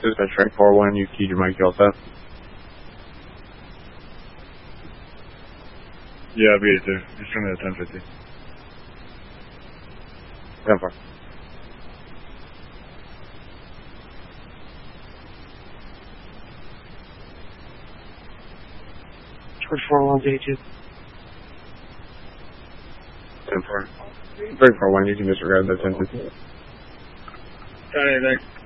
Dispatch track 4-1, you keyed your mic, you all set? Yeah, B82. Just trying to 1050. 10-4. George 4-1, 10-4. 3-4-1, you can disregard the 1050. Thanks.